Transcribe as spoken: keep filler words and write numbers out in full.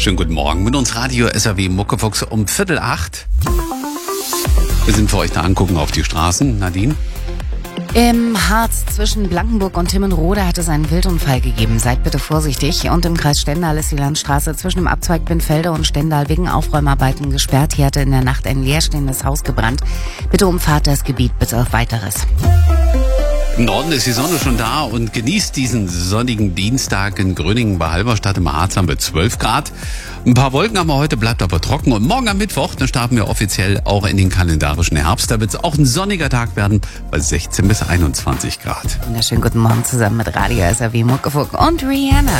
Schönen guten Morgen mit uns Radio S R W Muckefuchs um Viertel acht. Wir sind für euch da angucken auf die Straßen. Nadine? Im Harz zwischen Blankenburg und Timmenrode hat es einen Wildunfall gegeben. Seid bitte vorsichtig. Und im Kreis Stendal ist die Landstraße zwischen dem Abzweig Binfelde und Stendal wegen Aufräumarbeiten gesperrt. Hier hatte in der Nacht ein leerstehendes Haus gebrannt. Bitte umfahrt das Gebiet bis auf Weiteres. Im Norden ist die Sonne schon da und genießt diesen sonnigen Dienstag in Gröningen bei Halberstadt. Im Harz haben wir zwölf Grad. Ein paar Wolken haben wir heute, bleibt aber trocken. Und morgen am Mittwoch, dann starten wir offiziell auch in den kalendarischen Herbst. Da wird es auch ein sonniger Tag werden bei sechzehn bis einundzwanzig Grad. Wunderschönen guten Morgen zusammen mit Radio S R W Muckefuchs und Rihanna.